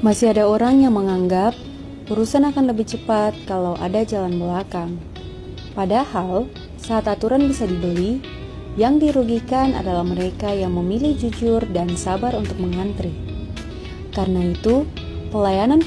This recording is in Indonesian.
Masih ada orang yang menganggap urusan akan lebih cepat kalau ada jalan belakang. Padahal, saat aturan bisa dibeli, yang dirugikan adalah mereka yang memilih jujur dan sabar untuk mengantri. Karena itu, pelayanan